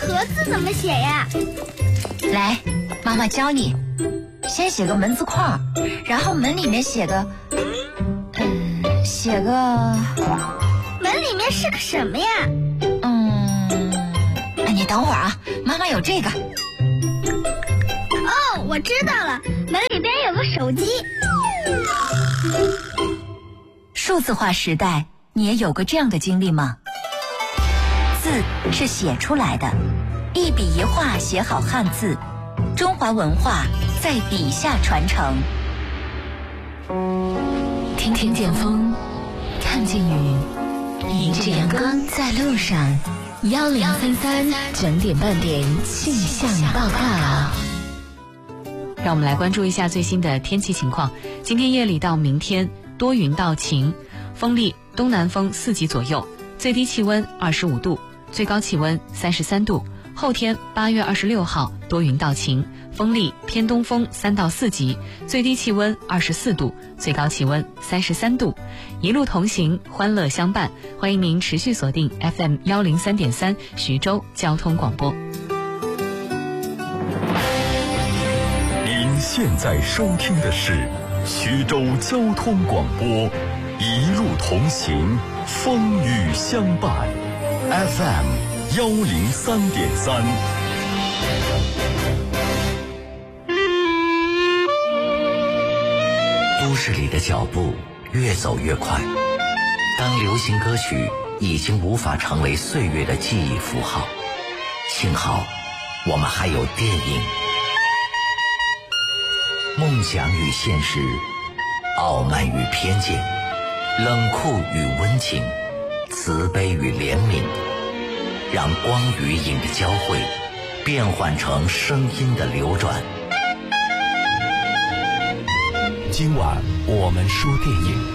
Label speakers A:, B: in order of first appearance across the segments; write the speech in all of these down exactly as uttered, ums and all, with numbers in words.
A: 盒子怎么写呀？
B: 来，妈妈教你。先写个门字框，然后门里面写个，嗯，写个。
A: 门里面是个什么呀？
B: 嗯，你等会儿啊，妈妈有这个。
A: 哦，我知道了，门里边有个手机。
B: 数字化时代，你也有过这样的经历吗？字是写出来的，一笔一画写好汉字，中华文化在笔下传承。
C: 听听见风，看见雨，迎着阳光在路上。幺零三三整点半点气象报告。
D: 让我们来关注一下最新的天气情况。今天夜里到明天多云到晴，风力东南风四级左右，最低气温二十五度，最高气温三十三度。后天八月二十六号多云到晴，风力偏东风三到四级，最低气温二十四度，最高气温三十三度。一路同行，欢乐相伴，欢迎您持续锁定 F M 幺零三点三徐州交通广播。
E: 您现在收听的是徐州交通广播，一路同行，风雨相伴 ，F M 幺零三点三。
F: 都市里的脚步越走越快，当流行歌曲已经无法成为岁月的记忆符号，幸好我们还有电影。梦想与现实，傲慢与偏见，冷酷与温情，慈悲与怜悯，让光与影的交汇变换成声音的流转。
G: 今晚我们说电影。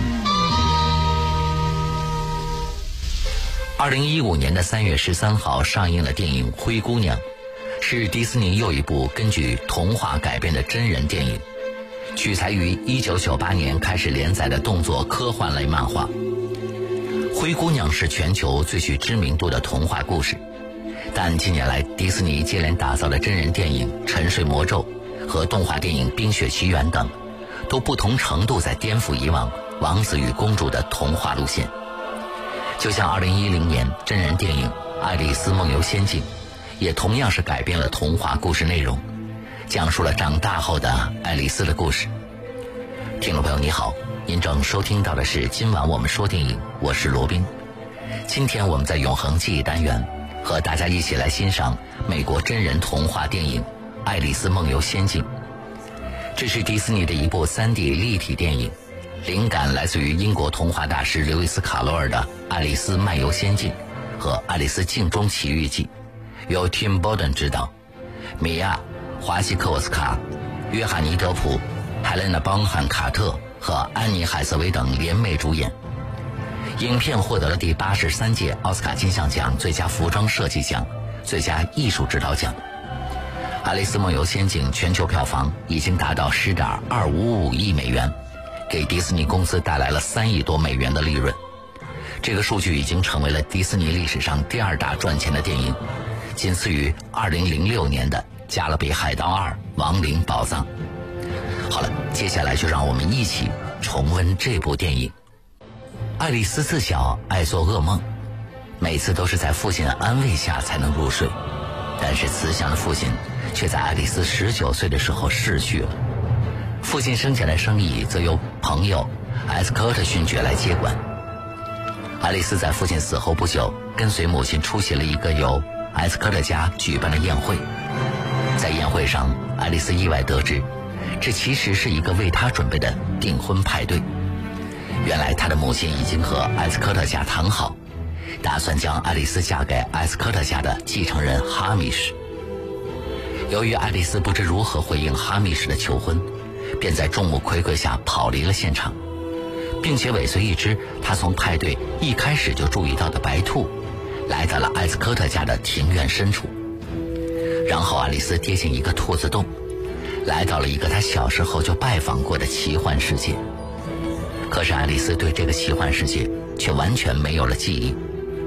F: 二零一五年的三月十三号上映的电影《灰姑娘》，是迪士尼又一部根据童话改编的真人电影，取材于一九九八年开始连载的动作科幻类漫画。灰姑娘是全球最具知名度的童话故事，但近年来迪士尼接连打造的真人电影《沉睡魔咒》和动画电影《冰雪奇缘》等，都不同程度在颠覆以往王子与公主的童话路线。就像二零一零年真人电影《爱丽丝梦游仙境》，也同样是改编了童话故事内容，讲述了长大后的爱丽丝的故事。听众朋友你好，您正收听到的是今晚我们说电影，我是罗宾。今天我们在永恒记忆单元和大家一起来欣赏美国真人童话电影《爱丽丝梦游仙境》。这是迪士尼的一部 三 D 立体电影，灵感来自于英国童话大师刘易斯·卡罗尔的《爱丽丝漫游仙境》和《爱丽丝镜中奇遇记》，由 Tim Burton 执导，米娅、华西克沃斯卡、约翰尼·德普、海伦娜·邦汉卡特和安妮·海瑟薇等联袂主演。影片获得了第八十三届奥斯卡金像奖最佳服装设计奖、最佳艺术指导奖。《爱丽丝梦游仙境》全球票房已经达到 十点二五五亿美元，给迪士尼公司带来了三亿多美元的利润。这个数据已经成为了迪士尼历史上第二大赚钱的电影，仅次于二零零六年的《加勒比海盗二：亡灵宝藏》。好了，接下来就让我们一起重温这部电影。爱丽丝自小爱做噩梦，每次都是在父亲的安慰下才能入睡，但是慈祥的父亲却在爱丽丝十九岁的时候逝去了。父亲生前的生意则由朋友埃斯科特勋爵来接管。爱丽丝在父亲死后不久，跟随母亲出席了一个由埃斯科特家举办的宴会。在宴会上，爱丽丝意外得知，这其实是一个为她准备的订婚派对。原来她的母亲已经和埃斯科特家谈好，打算将爱丽丝嫁给埃斯科特家的继承人哈米什。由于爱丽丝不知如何回应哈米什的求婚，便在众目睽睽下跑离了现场，并且尾随一只她从派对一开始就注意到的白兔，来到了埃斯科特家的庭院深处。然后爱丽丝跌进一个兔子洞，来到了一个她小时候就拜访过的奇幻世界。可是爱丽丝对这个奇幻世界却完全没有了记忆。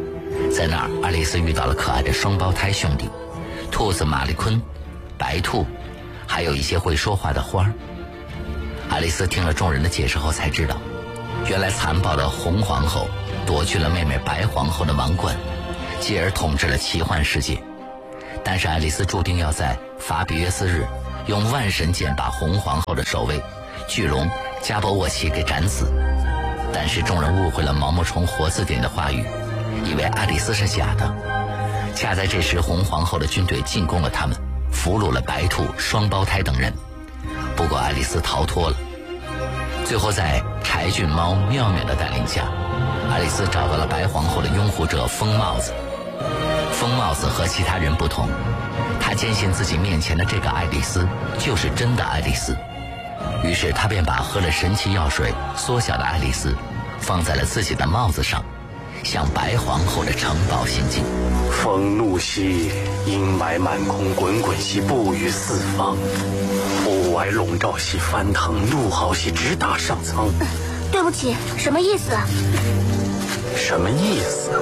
F: 在那儿，爱丽丝遇到了可爱的双胞胎兄弟，兔子玛丽昆、白兔，还有一些会说话的花儿。爱丽丝听了众人的解释后才知道，原来残暴的红皇后夺去了妹妹白皇后的王冠，继而统治了奇幻世界。但是爱丽丝注定要在法比约斯日用万神剑把红皇后的守卫巨龙加博沃奇给斩死。但是众人误会了毛毛虫活字典的话语，以为爱丽丝是假的。恰在这时，红皇后的军队进攻了他们，俘虏了白兔、双胞胎等人。不过爱丽丝逃脱了。最后在柴郡猫妙妙的带领下，爱丽丝找到了白皇后的拥护者疯帽子。疯帽子和其他人不同，他坚信自己面前的这个爱丽丝就是真的爱丽丝。于是他便把喝了神奇药水缩小的爱丽丝放在了自己的帽子上，向白皇后的城堡行进。
H: 风怒兮，阴霾满空，滚滚兮，布于四方。雾霭笼罩兮，翻腾怒号兮，直达上苍。
A: 对不起，什么意思啊？
H: 什么意思？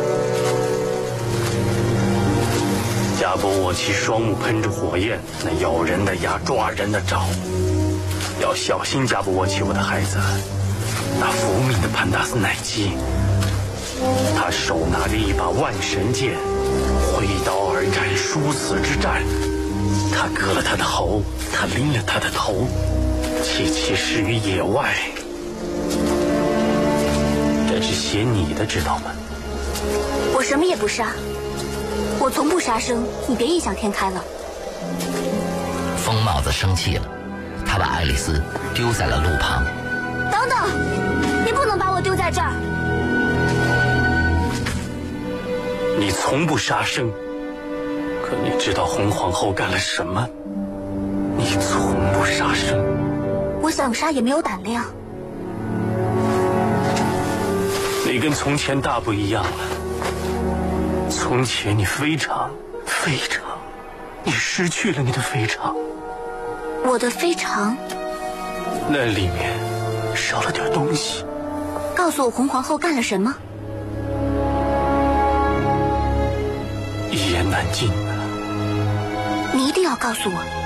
H: 加博沃奇双目喷着火焰，那咬人的牙，抓人的爪。要小心加博沃奇，我的孩子。那福命的潘达斯奈基，他手拿着一把万神剑，挥刀而战，殊死之战。他割了他的喉，他拎了他的头，弃其尸于野外。这是写你的，知道吗？
A: 我什么也不杀，我从不杀生，你别异想天开了。
F: 疯帽子生气了，他把爱丽丝丢在了路旁。
A: 等等，你不能把我丢在这儿。
H: 你从不杀生，可你知道红皇后干了什么？你从不杀生。
A: 我想杀也没有胆量。
H: 你跟从前大不一样了。从前你非常非常，你失去了你的非常。
A: 我的非常？
H: 那里面少了点东西。
A: 告诉我红皇后干了什么？
H: 一言难尽啊。
A: 你一定要告诉我。